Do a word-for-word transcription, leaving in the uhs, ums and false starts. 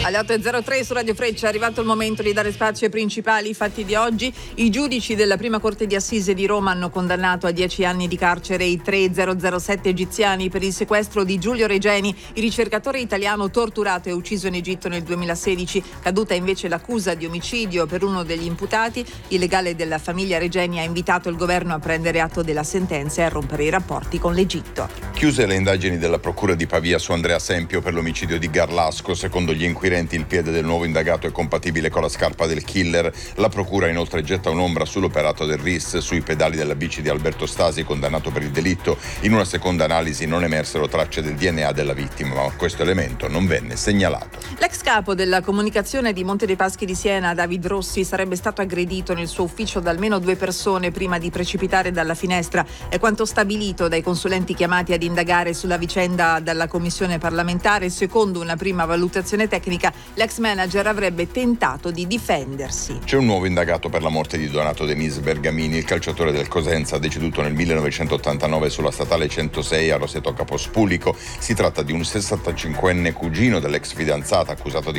Alle otto e zero tre su Radio Freccia è arrivato il momento di dare spazio ai principali fatti di oggi. I giudici della prima corte di assise di Roma hanno condannato a dieci anni di carcere i tre zero zero sette egiziani per il sequestro di Giulio Regeni, il ricercatore italiano torturato e ucciso in Egitto nel duemilasedici. Caduta invece l'accusa di omicidio per uno degli imputati, il legale della famiglia Regeni ha invitato il governo a prendere atto della sentenza e a rompere i rapporti con l'Egitto. Chiuse le indagini della procura di Pavia su Andrea Sempio per l'omicidio di Garlasco. Secondo gli inquirenti il piede del nuovo indagato è compatibile con la scarpa del killer. La procura inoltre getta un'ombra sull'operato del R I S sui pedali della bici di Alberto Stasi, condannato per il delitto. In una seconda analisi non emersero tracce del D N A della vittima, ma questo elemento non venne segnalato. L'ex capo della comunicazione di Monte dei Paschi di Siena, David Rossi, sarebbe stato aggredito nel suo ufficio da almeno due persone prima di precipitare dalla finestra. È quanto stabilito dai consulenti chiamati ad indagare sulla vicenda dalla commissione parlamentare. Secondo una prima valutazione tecnica, l'ex manager avrebbe tentato di difendersi. C'è un nuovo indagato per la morte di Donato Denise Bergamini, il calciatore del Cosenza, deceduto nel millenovecentottantanove sulla statale centosei a Roseto Capospulico. Si tratta di un sessantacinquenne cugino dell'ex fidanzata accusato di